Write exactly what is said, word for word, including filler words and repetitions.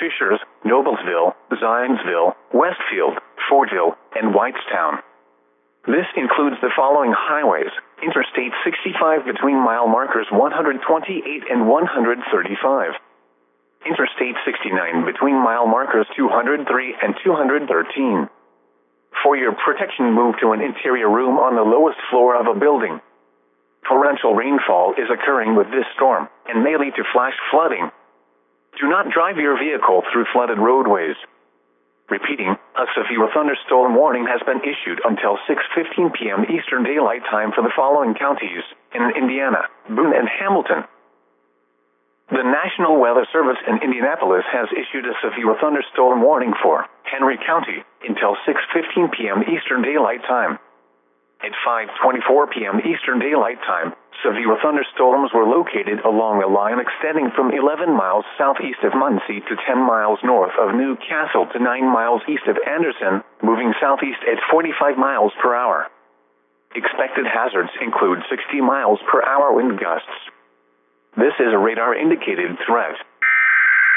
Fishers, Noblesville, Zionsville, Westfield, Fordville, and Whitestown. This includes the following highways: Interstate sixty-five between mile markers one hundred twenty-eight and one hundred thirty-five. Interstate sixty-nine between mile markers two hundred three and two hundred thirteen. For your protection, move to an interior room on the lowest floor of a building. Torrential rainfall is occurring with this storm and may lead to flash flooding. Do not drive your vehicle through flooded roadways. Repeating, a severe thunderstorm warning has been issued until six fifteen p m Eastern Daylight Time for the following counties in Indiana, Boone and Hamilton. The National Weather Service in Indianapolis has issued a severe thunderstorm warning for Henry County until six fifteen p m Eastern Daylight Time. At five twenty-four p m Eastern Daylight Time, severe thunderstorms were located along a line extending from eleven miles southeast of Muncie to ten miles north of New Castle to nine miles east of Anderson, moving southeast at forty-five miles per hour. Expected hazards include sixty miles per hour wind gusts. This is a radar-indicated threat.